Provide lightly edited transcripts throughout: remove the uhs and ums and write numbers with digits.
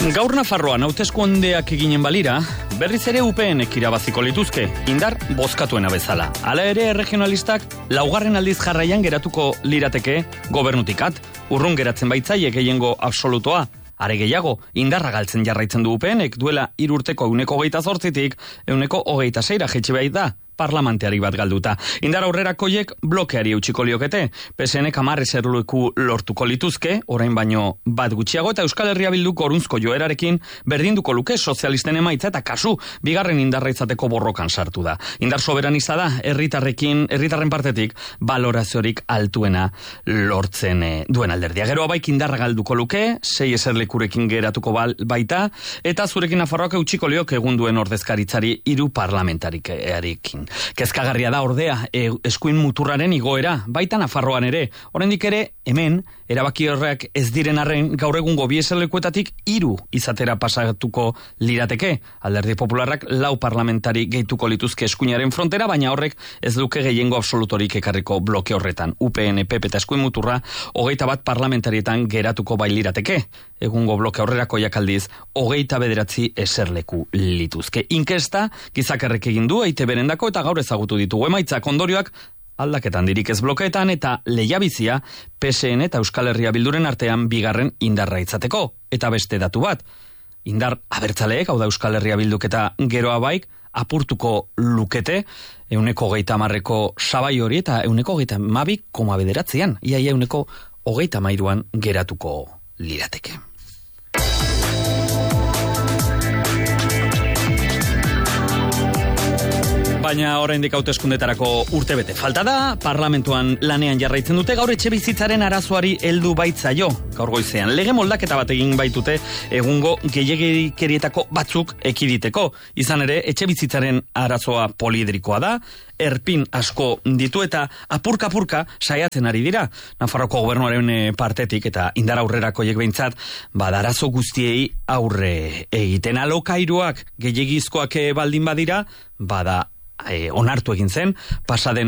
Gaur Nafarroan hauteskundeak eginen balira, berriz ere UPNek irabaziko lituzke, indar bozkatuena bezala. Hala ere, regionalistak laugarren aldiz jarraian geratuko lirateke gobernutikat, urrun geratzen baitzaie gehiengo absolutoa. Are gehiago, indarra galtzen jarraitzen du UPNek, duela 3 urteko 28tik 26 jaitsi baita parlamentarik bat galduta. Indar aurrerakoiek blokeari eutxiko liokete. PSNek 10 eserleku lortuko lituzke, orain baino bat gutxiago, eta Euskal Herria Bilduk gorunzko joerarekin berdinduko luke sozialisten emaitza eta kasu bigarren indarra izateko borrokan sartu da. Indar soberanista da, herritarren partetik baloraziorik altuena lortzen duen alderdia. Gero abaik indarra galduko luke, 6 eserlekurekin geratuko baita, eta zurekin Nafarroak eutxiko liok egun duen ordezkaritzari 3 parlamentarikearekin. Kezkagarria da ordea eskuin muturraren igoera, baita Nafarroan ere. Oraindik ere, hemen, erabaki horreak ez diren arren gaur egungo 2 eserlekuetatik 3 izatera pasatuko lirateke. Alderdi Popularrak 4 parlamentari gehituko lituzke eskuinaren frontera, baina horrek ez luke gehiengo absolutorik ekarriko bloke horretan. UPN, PP eta eskuin muturra 21 parlamentarietan geratuko bai lirateke. Egungo bloke horrerakoiak aldiz 29 eserleku lituzke. Inkesta gizakerrek egin du EITB-rendako eta gaur ezagutu ditugu emaitzak, ondorioak aldaketan dirik ez blokeetan eta lehiabizia PSN eta Euskal Herria Bilduren artean bigarren indarra izateko. Eta beste datu bat, indar abertzaleek, hau da Euskal Herria Bilduk eta Geroa baik, apurtuko lukete 130ko sabai hori eta 132,9an, iaia 133an geratuko lirateke. Baina oraindik hauteskundetarako urtebete falta da, parlamentuan lanean jarraitzen dute, gaur etxebizitzaren arazoari heldu baitzaio. Gaur goizean lege moldaketa bat egin baitute egungo gehiegikerietako batzuk ekiditeko. Izan ere, etxebizitzaren arazoa poliedrikoa da, erpin asko ditu eta apurka-apurka saiatzen ari dira. Nafarroko gobernuaren partetik eta indar aurrerakoiek behintzat, arazo guztiei aurre egiten. Alokairuak gehiegizkoak baldin badira, onartu egin zen, pasaden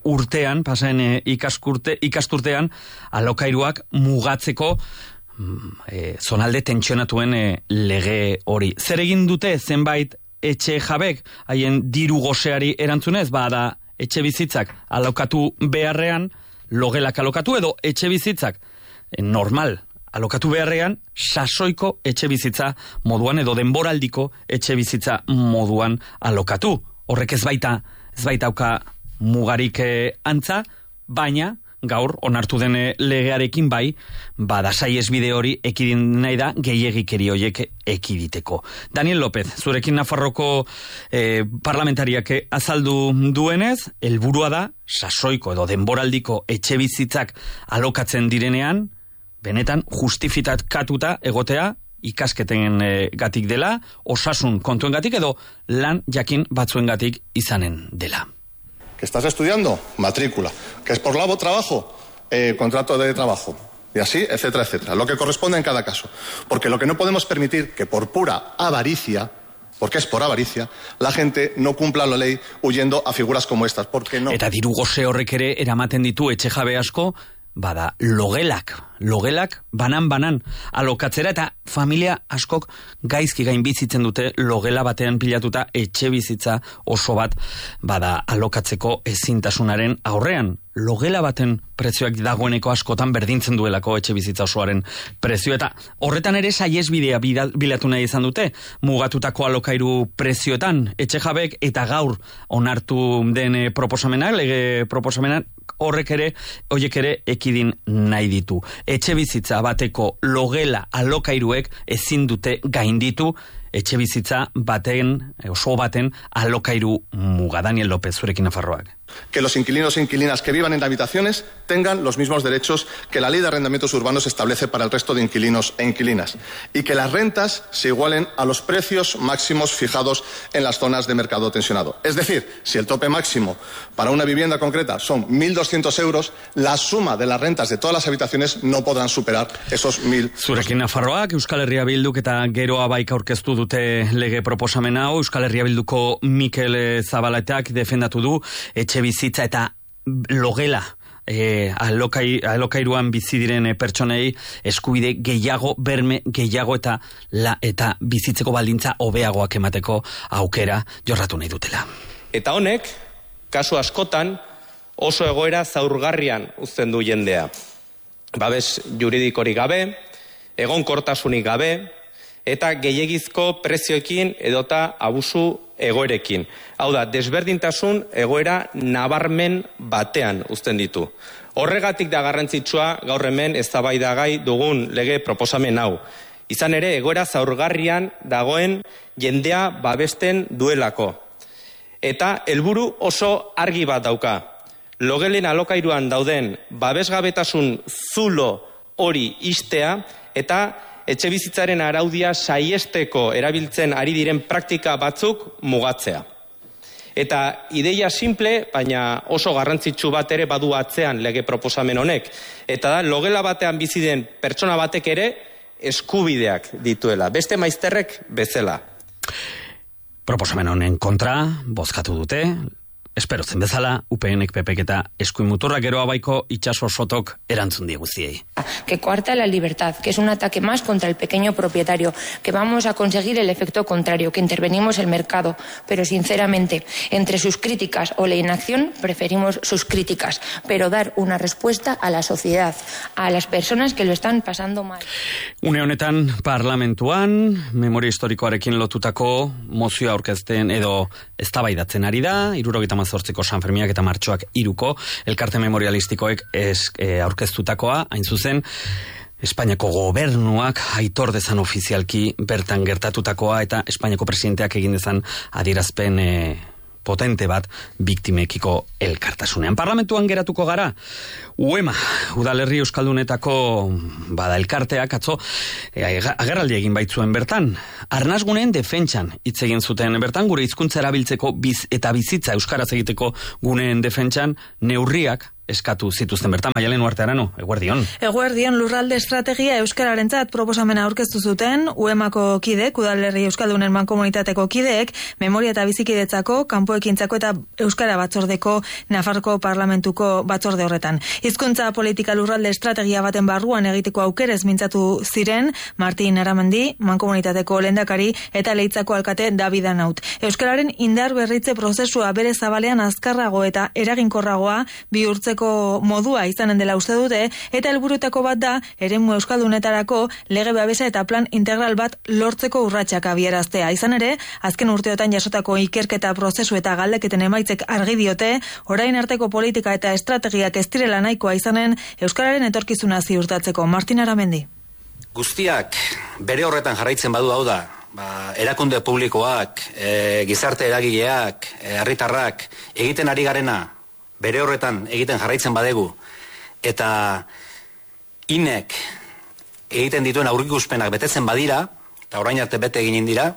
ikasturtean, alokairuak mugatzeko zonalde tentsionatuen lege hori. Zer egin dute zenbait etxe jabek, haien diru goseari erantzunez, etxe bizitzak alokatu beharrean, logelak alokatu edo etxe bizitzak normal alokatu beharrean, sasoiko etxe bizitza moduan edo denboraldiko etxe bizitza moduan alokatu. Horrek ez baitauka mugarik antza, baina gaur onartu den legearekin saihesbide hori ekidin nahi da gehiegikeri horiek ekiditeko. Daniel López, zurekin Nafarroko parlamentariak azaldu duenez, helburua da sasoiko edo denboraldiko etxe bizitzak alokatzen direnean, benetan justifikatuta egotea, ikasketen gatik dela, osasun kontuen gatik edo lan jakin batzuen gatik izanen dela. ¿Que estás estudiando? Matrícula. ¿Que es por trabajo? Contrato de trabajo. Y así, etcétera, etcétera. Lo que corresponde en cada caso. Porque lo que no podemos permitir que por pura avaricia, porque es por avaricia, la gente no cumpla la ley huyendo a figuras como estas. Porque no. Eta diru gose horrek ere eramaten ditu etxe jabe asko, logelak banan alokatzera eta familia askok gaizki gainbizitzen dute logela batean pilatuta etxe bizitza oso bat alokatzeko ezintasunaren aurrean. Logela baten prezioak dagoeneko askotan berdintzen duelako etxe bizitza osoaren prezio eta horretan ere saiesbidea bilatu nahi izan dute mugatutako alokairu prezioetan etxe jabek eta gaur onartu den proposamenak, lege proposamenak horiek ere ekidin nahi ditu. Etxe bizitza bateko logela alokairuek ezin dute gainditu etxe bizitza oso baten alokairu muga. Daniel López, zurekin Nafarroak. Que los inquilinos e inquilinas que vivan en habitaciones tengan los mismos derechos que la ley de arrendamientos urbanos establece para el resto de inquilinos e inquilinas y que las rentas se igualen a los precios máximos fijados en las zonas de mercado tensionado. Es decir, si el tope máximo para una vivienda concreta son 1.200 euros, la suma de las rentas de todas las habitaciones no podrán superar esos 1.000. Zurekin Nafarroak, Euskal Herria Bilduk eta Geroa baik aurkeztu dute lege proposamen hau. Euskal Herria Bilduko Mikel Zabalatak defendatu du etxe bizitza eta logela alokairuan bizi diren pertsonei eskubide gehiago, berme gehiago eta bizitzeko baldintza hobeagoak emateko aukera jorratu nahi dutela. Eta honek, kasu askotan, oso egoera zaurgarrian uzten du jendea. Babes juridikorik gabe, egonkortasunik gabe, eta gehiegizko prezioekin edota abusu egoerekin. Hau da, desberdintasun egoera nabarmen batean uzten ditu. Horregatik da garrantzitsua gaur hemen eztabaidagai dugun lege proposamen hau. Izan ere, egoera zaurgarrian dagoen jendea babesten duelako. Eta helburu oso argi bat dauka. Logelen alokairuan dauden babesgabetasun zulo hori ixtea eta etxebizitzaren araudia saiesteko erabiltzen ari diren praktika batzuk mugatzea. Eta ideia simple, baina oso garrantzitsu bat ere badu atzean lege proposamen honek. Eta da, logela batean bizi den pertsona batek ere eskubideak dituela. Beste maizterrek bezala. Proposamen honen kontra, bozkatu dute, espero zen bezala, UPNek PPek eta eskuin muturra gero abaiko itxaso sotok erantzun die guztiei. Que coarta la libertad, que es un ataque más contra el pequeño propietario, que vamos a conseguir el efecto contrario, que intervenimos el mercado, pero sinceramente, entre sus críticas o la inacción, preferimos sus críticas, pero dar una respuesta a la sociedad, a las personas que lo están pasando mal. Une honetan parlamentuan, memoria historikoarekin lotutako mozioa aurkezten edo eztabaidatzen ari da, 78ko San Ferminak eta martxoak 3ko elkarte memorialistikoek aurkeztutakoa, hain zuzen, Espainiako gobernuak aitor dezan ofizialki bertan gertatutakoa eta Espainiako presidenteak egin dezan adierazpen potente bat biktimekiko elkartasunean. Parlamentuan geratuko gara, UEMA, Udalerri Euskaldunetako elkarteak atzo agerraldi egin baitzuen bertan. Arnasguneen defentsan hitz egin zuten bertan, gure hizkuntza erabiltzeko eta bizitza euskaraz egiteko guneen defentsan neurriak eskatu zituzten bertan. Maialen Uarte Arano, eguerdion. Eguerdion, lurralde estrategia euskararentzat proposamena aurkeztu zuten UEMako kidek, Udalerri Euskaldunen mankomunitateko kideek, memoria eta bizikidetzako, kanpoekintzako eta euskara batzordeko Nafarroko parlamentuko batzorde horretan. Hizkuntza politika lurralde estrategia baten barruan egiteko aukerez mintzatu ziren Martin Aramendi, mankomunitateko lehendakari eta Leitzako alkate David Anaut. Euskararen indar berritze prozesua bere zabalean azkarrago eta eraginkorragoa bihurtzeko modua izanen dela uste dute, eta helburuetako bat da eremu euskaldunetarako lege babesa eta plan integral bat lortzeko urratsak abieraztea. Izan ere, azken urteotan jasotako ikerketa prozesu eta galdeketen emaitzek argi diote, orain arteko politika eta estrategiak ez direla nahikoa izanen euskararen etorkizuna ziurtatzeko. Martin Aramendi. Guztiak bere horretan jarraitzen badu hau da, erakunde publikoak, gizarte eragileak, herritarrak egiten ari garena bere horretan egiten jarraitzen badegu, eta inek egiten dituen aurrikuspenak betetzen badira, eta orain arte bete egin dira,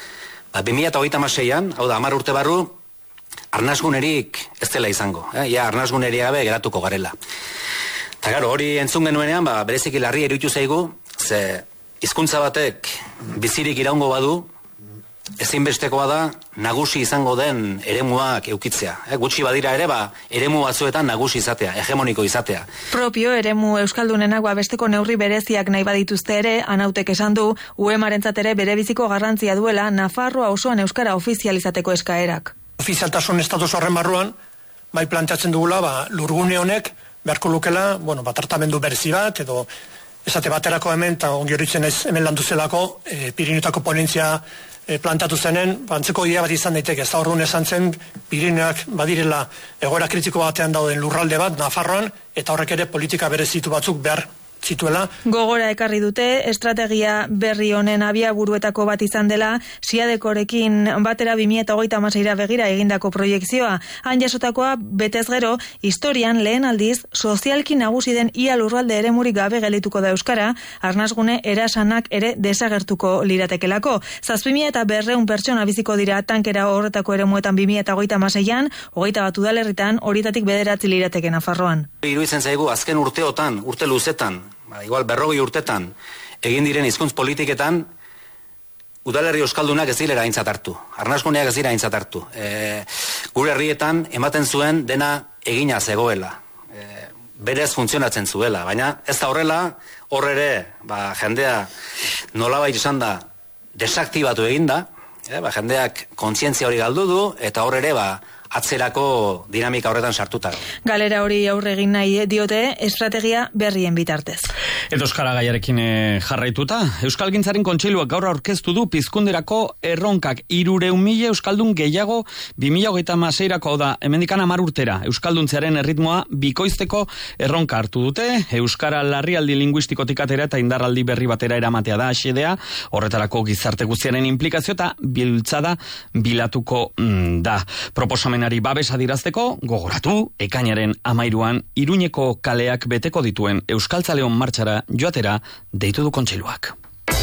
2026an, hau da, 10 urte barru, arnasgunerik ez dela izango. Ja, arnasguneri gabe geratuko garela. Eta gero, hori entzun genuenean, bereziki larri iruditu zaigu, ze hizkuntza batek bizirik iraungo badu, ezinbestekoa da nagusi izango den eremuak eukitzea. Gutxi badira ere, eremu batzuetan nagusi izatea, hegemoniko izatea. Propio eremu euskaldunenak besteko neurri bereziak nahi badituzte ere, Anautek esan du, UEMarentzat ere bere biziko garrantzia duela Nafarroa osoan euskara ofizializateko eskaerak. Ofizialtasun estatus horren barruan, bai planteatzen dugula, lurgune honek beharko lukela, tratamendu berezi bat, edo esate baterako hemen, eta ongi horitzen ez hemen landu zelako, Pirinotako ponentzia plantatu zenen, antzeko idea bat izan daiteke, ez da orduan esan zen, Pirineoak badirela egoera kritiko batean dauden lurralde bat, Nafarroan, eta horrek ere politika berezitu batzuk behar zituela. Gogora ekarri dute, estrategia berri honen abiaburuetako bat izan dela, Siadekorekin batera 2026ra begira egindako proiekzioa. Han jasotakoa betez gero, historian lehen aldiz, sozialki nagusi den ia lurralde eremurik gabe gelituko da euskara, arnasgune erasanak ere desagertuko liratekelako. 7.200 pertsona biziko dira tankera horretako eremuetan 2026an, 21 udalerritan, horietatik 9 lirateke Nafarroan. Iruditzen zaigu azken urteotan, urte luzetan, igual 40 urtetan, egin diren hizkuntz politiketan, udalerri euskaldunak ez dira aintzat hartu. Arnasguneak ez dira aintzat hartu. Gure herrietan ematen zuen dena egina zegoela. berez funtzionatzen zuela, baina ez da horrela, hor ere, jendea nolabait izan da desaktibatu eginda, jendeak kontzientzia hori galdu du, eta hor ere, atzerako dinamika horretan sartuta. Galera hori aurre egin nahi diote estrategia berrien bitartez. Eta euskara gaiarekin jarraituta, Euskalgintzaren Kontseiluak gaur aurkeztu du pizkunderako erronkak 300.000 euskaldun gehiago 2026-rako da hemendikan 10 urtera. Euskalduntzearen erritmoa bikoizteko erronka hartu dute, euskara larrialdi linguistikotik atera eta indarraldi berri batera eramatea da xedea, horretarako gizarte guztiaren implikazio eta biltzada bilatuko da. Proposamenari babes adirazteko, gogoratu, ekainaren 13an Iruñeko kaleak beteko dituen Euskaltzaleon martxara joatera deitu du Kontseiluak.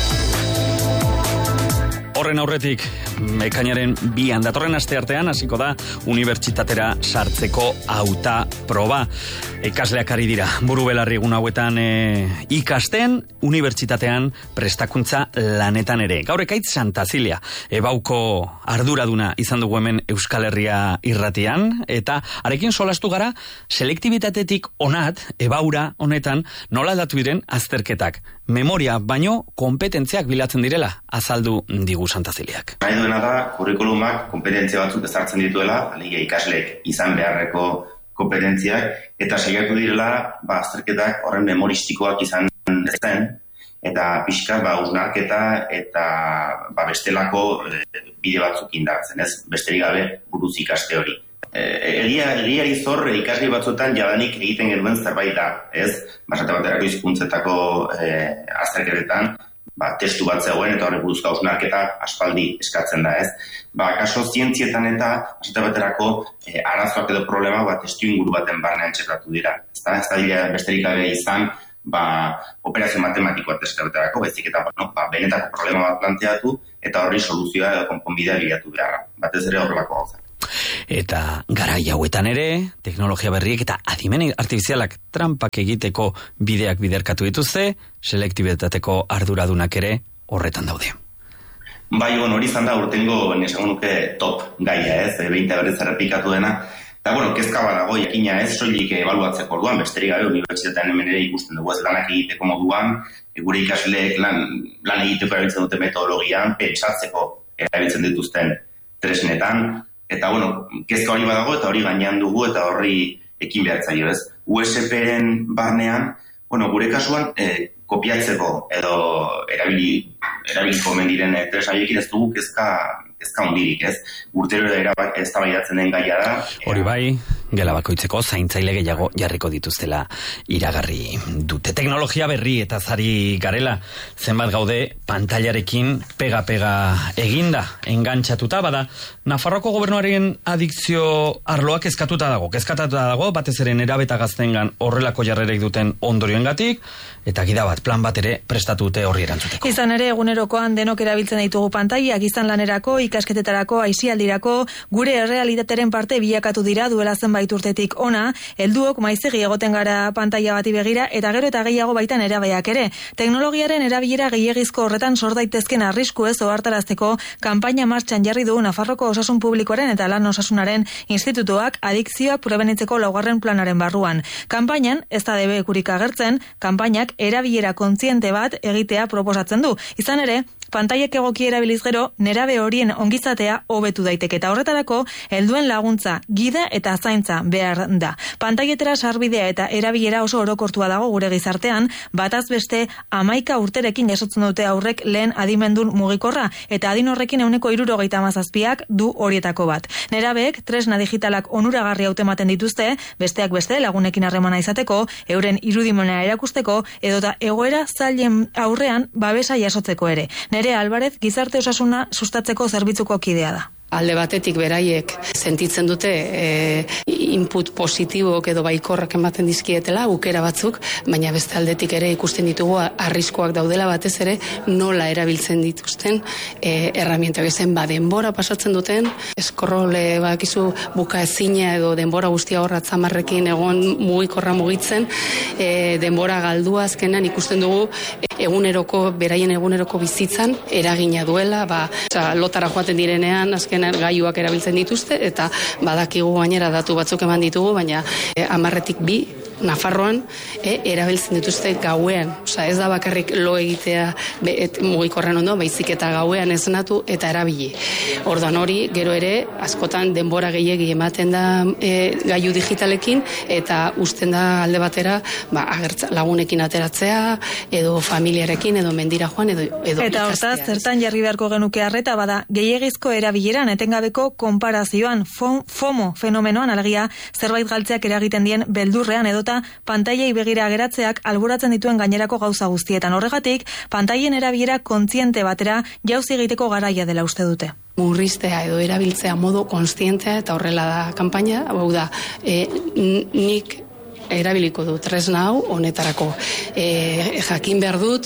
Horren aurretik, ekainaren 2an datorren asteartean hasiko da unibertsitatera sartzeko hauta proba. Ikasleak ari dira, buru belarri egun hauetan ikasten, unibertsitatean prestakuntza lanetan ere. Gaur Ekaitz Santazilia, ebauko arduraduna izan dugu hemen Euskal Herria irratian, eta arekin solastu gara, selektibitatetik onat, ebaura honetan, nola datu diren azterketak. Memoria baino kompetentziak bilatzen direla, azaldu digu Santaziliak. Nahi duena da, kurrikulumak kompetentzia batzuk ezartzen dituela, alegia ikasleek izan beharreko kompetentziak, eta saiatu direla, azterketak horren memoristikoak izan zen, eta pixkat usnarketa eta bestelako bide batzuk indartzen, ez? Besterik gabe buruz ikaste hori. Egiari zor ikasle batzuetan jadanik egiten genuen zerbait da, ez? Basate baterako hizkuntzetako azterketetan, testu bat zegoen eta horrek buruzko hausnarketa aspaldi eskatzen da, ez? Kaso zientzietan eta basate baterako arazoak edo problema testu inguru baten barnean txertatu dira. Ez da besterik gabe izan operazio matematikoa teskabetarako, bezik eta benetako problema bat planteatu eta horri soluzioa edo konponbidea bilatu beharra. Batez ere horrelako gauza. Eta garai hauetan ere, teknologia berriek eta adimen artifizialak trampak egiteko bideak biderkatu dituzte, selektibitateko arduradunak ere horretan daude. Bai, hori izan da urtengo esango nuke top gaia, ez? Behinta berriz errepikatu dena. Eta, kezka badago, jakina ez, soilik ebaluatzeko orduan, besterik gabe unibertsitatean hemen ere ikusten dugu, ez lanak egiteko moduan, gure ikasleek lan egiteko erabiltzen dute metodologian, pentsatzeko erabiltzen dituzten tresnetan, eta, kezka hori badago, eta hori gainean dugu, eta horri ekin behartzaio, ez? USP-ren barnean, gure kasuan, kopiatzeko edo erabiliko omen diren tresna horiekin ez dugu kezka hundirik, ez? Urtero eztabaidatzen den gaia da. Hori bai, gela bakoitzeko zaintzaile gehiago jarriko dituztela iragarri dute. Teknologia berri eta zari garela, zenbat gaude pantailarekin pega-pega eginda, engantzatuta bada. Nafarroako gobernuaren adikzio arloak kezkatuta dago, batez ere nerabeta gaztengan horrelako jarrerek duten ondorioengatik, eta gida bat, plan bat ere prestatu dute horri erantzuteko. Izan ere, egunerokoan denok erabiltzen ditugu pantailak, izan lanerako, ikasketetarako, aisialdirako, gure errealitateren parte bilakatu dira duela zenbait urtetik ona, helduok maizegi egoten gara pantaila bati begira, eta gero eta gehiago baita nerabeak ere. Teknologiaren erabilera gehiegizko horretan sor daitezken arrisku ez ohartarazteko kanpaina martxan jarri du Nafarroko Osasun Publikoaren eta Lan Osasunaren Institutuak adikzioak prebenitzeko 2. planaren barruan. Kanpainan, ez da debekurik agertzen, kanpainak erabilera kontziente bat egitea proposatzen du. Izan ere, pantailak egoki erabiliz gero, nerabe horien ongizatea hobetu daiteke eta horretarako helduen laguntza, gida eta zaintza behar da. Pantailetera sarbidea eta erabilera oso orokortua dago gure gizartean, bataz beste 11 urterekin jasotzen dute aurrek lehen adimendun mugikorra eta adin horrekin 77ak du horietako bat. Nerabeek tresna digitalak onuragarri hautematen dituzte, besteak beste lagunekin harremana izateko, euren irudimena erakusteko edota egoera zailen aurrean babesa jasotzeko ere. Nerea Alvarez gizarte osasuna sustatzeko zerbitzuko kidea da. Alde batetik beraiek sentitzen dute input positibok edo baikorrak ematen dizkietela, aukera batzuk, baina beste aldetik ere ikusten ditugu arriskoak daudela batez ere nola erabiltzen dituzten erramientak ezen denbora pasatzen duten, eskorrole bakizu buka ezina edo denbora guztia horra atzamarrekin egon mugikorra mugitzen, denbora galdua azkenan ikusten dugu beraien eguneroko bizitzan eragina duela, lotara joaten direnean azken gaiuak erabiltzen dituzte eta badakigu gainera datu batzuk eman ditugu, baina 10-2 Nafarroan erabiltzen dituzte gauean. Osea, ez da bakarrik lo egitea mugikorren ondo, baizik eta gauean esnatu eta erabili. Orduan hori, gero ere, askotan denbora gehiegi ematen da gailu digitalekin, eta uzten da alde batera lagunekin ateratzea, edo familiarekin, edo mendira joan, edo eta hortaz, zertan jarri beharko genuke arreta bada, gehiegizko erabileran etengabeko konparazioan, FOMO fenomenoan, alegia zerbait galtzeak eragiten dien beldurrean, edota pantailei begira geratzeak alboratzen dituen gainerako gauza guztietan. Horregatik, pantailen erabilera kontziente batera jauzi egiteko garaia dela uste dute. Murriztea edo erabiltzea modu kontzientea, eta horrela da kanpaina, hau da, nik erabiliko dut tresna hau honetarako. Jakin behar dut,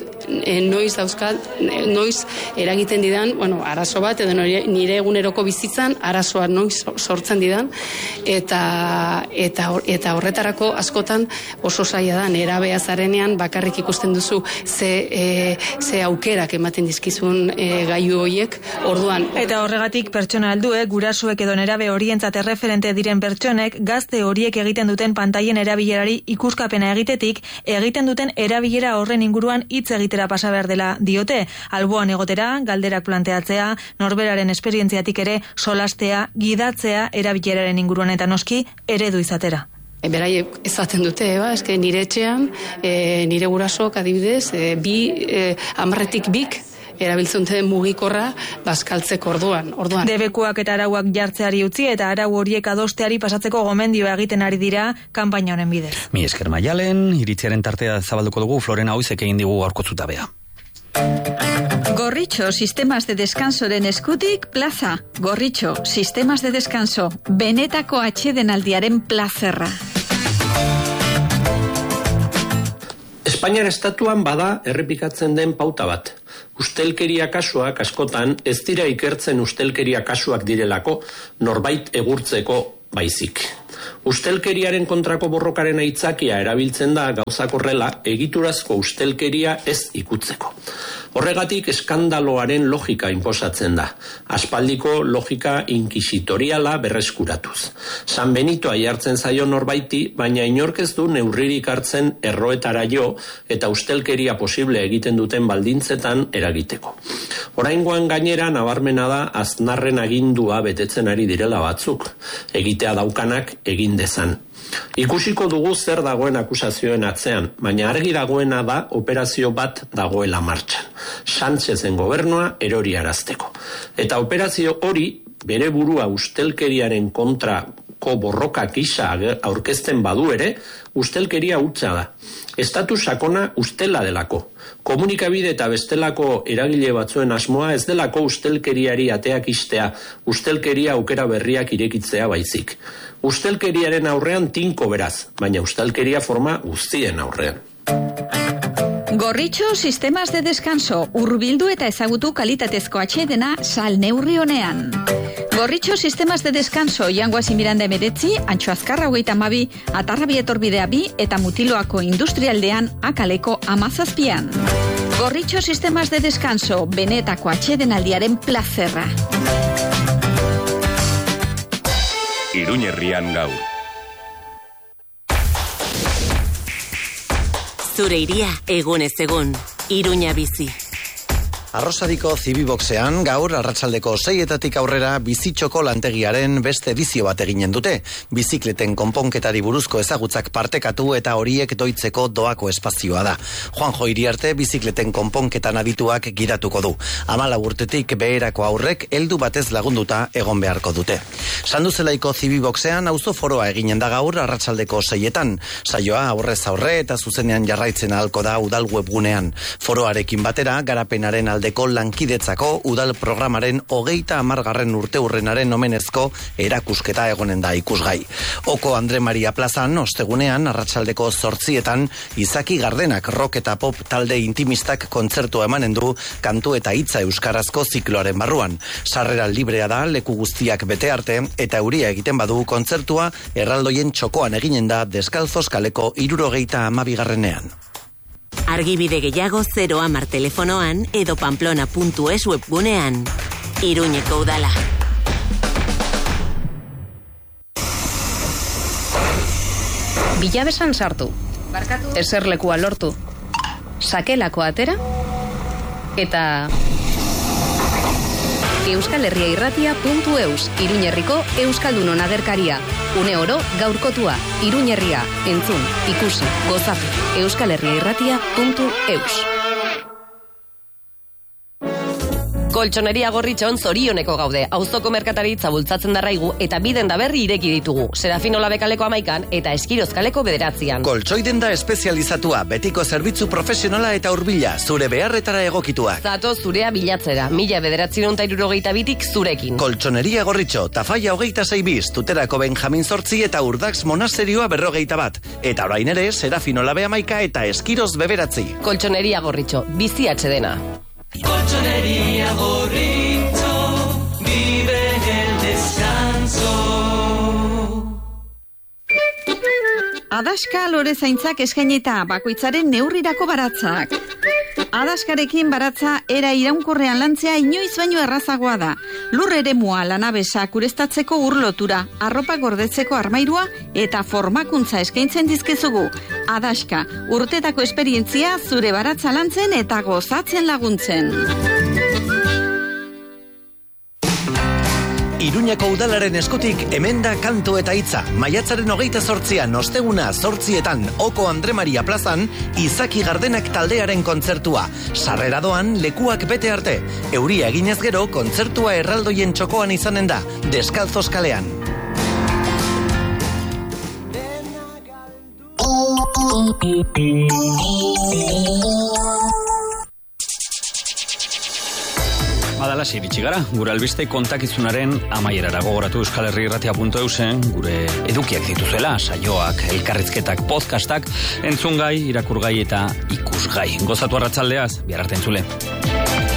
noiz eragiten didan, arazo bat, edo nire eguneroko bizitzan, arazoa noiz sortzen didan, eta horretarako askotan oso zaila da, nerabea zarenean bakarrik ikusten duzu ze aukerak ematen dizkizun gailu horiek, orduan. Eta horregatik pertsona helduek, gurasoek edo nerabe horientzat erreferente diren pertsonek, gazte horiek egiten duten pantailen erabilerari ikuskapena egitetik, egiten duten erabilera horren inguruan hitz egitera pasa behar dela diote. Alboan egotera, galderak planteatzea, norberaren esperientziatik ere solastea, gidatzea erabileraren inguruan eta noski eredu izatera. Beraiek ezaten dute, eske nire etxean, nire gurasok adibidez, 10 bik erabiltzen den mugikorra bazkaltzeko orduan. Debekuak eta arauak jartzeari utzi eta arau horiek adosteari pasatzeko gomendioa egiten ari dira kanpaina honen bidez. Mi esker Maialen, iritziaren tartea zabalduko dugu, Florena Oizek egin digu gaurko zutabea. Gorritxo, sistemas de descansoren eskutik, plaza. Gorritxo, sistemas de descanso, benetako atsedenaldiaren plazerra. Espainiar estatuan bada errepikatzen den pauta bat. Ustelkeria kasuak askotan ez dira ikertzen ustelkeria kasuak direlako norbait egurtzeko baizik. Ustelkeriaren kontrako borrokaren aitzakia erabiltzen da gauzak horrela egiturazko ustelkeria ez ikutzeko. Horregatik eskandaloaren logika inposatzen da. Aspaldiko logika inkisitoriala berreskuratuz. San Benitoa jartzen zaio norbaiti, baina inork ez du neurririk hartzen erroetara jo eta ustelkeria posible egiten duten baldintzetan eragiteko. Oraingoan gainera nabarmena da aznarren agindua betetzen ari direla batzuk. Egitea daukanak egin dezan. Ikusiko dugu zer dagoen akusazioen atzean, baina argi dagoena da operazio bat dagoela martxan. Sánchezen gobernua eroriarazteko. Eta operazio hori bere burua ustelkeriaren kontrako borroka gisa aurkezten badu ere, ustelkeria hutsa da. Estatu sakona ustela delako. Komunikabide eta bestelako eragile batzuen asmoa ez delako ustelkeriari ateak istea, ustelkeria aukera berriak irekitzea baizik. Ustelkeriaren aurrean tinko beraz, baina ustelkeria forma guztien aurrean. Gorritxo, sistemas de descanso, hurbildu eta ezagutu kalitatezko atsedena sal neurri honean. Gorritxo, sistemas de descanso, Jangoazi Miranda 19, Antxo Azkarra 22, Atarrabi Etorbidea 2 eta Mutiloako Industrialdean Akaleko 17. Gorritxo, sistemas de descanso, benetako atsedenaldiaren plazerra. Iruñerrian gaur. Zure iria egunez egun, Iruña bizi. Arrosariko Zibiboxean gaur arratsaldeko 6etatik aurrera bizitxoko lantegiaren beste edizio bat eginen dute. Bizikleten konponketari buruzko ezagutzak partekatu eta horiek doitzeko doako espazioa da. Juanjo Iriarte bizikleten konponketan adituak gidatuko du. 14 urtetik beherako aurrek heldu batez lagunduta egon beharko dute. Sanduzelaiko Zibiboxean auzo foroa eginen da gaur arratsaldeko 6etan. Saioa aurrez aurre eta zuzenean jarraitzen ahalko da udal webgunean. Foroarekin batera garapenaren aldeko lankidetzako udal programaren 30. urteurrenaren omenezko erakusketa egonen da ikusgai. Oko Andre Maria plazan, ostegunean, arratsaldeko 8etan, Izaki Gardenak rock eta pop talde intimistak kontzertua emanen du kantu eta hitza euskarazko zikloaren barruan. Sarrera librea da, leku guztiak bete arte, eta euria egiten badu kontzertua erraldoien txokoan eginen da Deskalzos kaleko 72. Argibide gehiago 010 telefonoan edo pamplona.es webgunean. Iruñeko udala. Bilabesan sartu. Eserlekua lortu. Sakelako atera. Eta euskalherriairratia.eus, Iruñerriko Euskaldunon agerkaria. Une oro gaurkotua, Iruñerria, entzun, ikusi, gozatu. euskalherriairratia.eus. Koltxoneria Gorritxon zorioneko gaude. Auzoko merkataritza bultzatzen darraigu eta biden da berri ireki ditugu. Serafino Labekaleko 11 eta Eskirozkaleko 9. Koltxoi denda espezializatua, betiko zerbitzu profesionala eta hurbila, zure beharretara egokituak. Zato zurea bilatzera, 1972tik zurekin. Koltxoneria Gorritxo, Tafaia 26 bis, Tuterako Benjamin Zortzi eta Urdax Monasterioa 51. Eta orain ere, Serafino Labe 11 eta Eskiroz 9. Koltxoneria Gorritxo, bizi atxedena. Colchonería Gorritxo, vive el descanso. Adaska lore zaintzak eskainita bakoitzaren neurrirako baratzak. Adaskarekin baratza era iraunkorrean lantzea inoiz baino errazagoa da. Lur eremua, lanabesa, kurestatzeko urlotura, arropa gordetzeko armairua eta formakuntza eskaintzen dizkezugu. Adaska, urtetako esperientzia zure baratza lantzen eta gozatzen laguntzen. Iruñako udalaren eskutik emenda kantu eta hitza. Maiatzaren 28an osteguna 8 Oko Andre Maria plazan, Izaki Gardenak taldearen kontzertua. Sarrera doan lekuak bete arte. Euria eginez gero kontzertua erraldoien txokoan izanen da, Deskalzos kalean. Badalasi bitxi gara, gure albiste kontakizunaren amaierara gogoratu euskalherriirratia.eusen, gure edukiak dituzuela, saioak, elkarrizketak, podcastak, entzungai, irakurgai eta ikusgai. Gozatu arratsaldeaz, bihar arte entzule.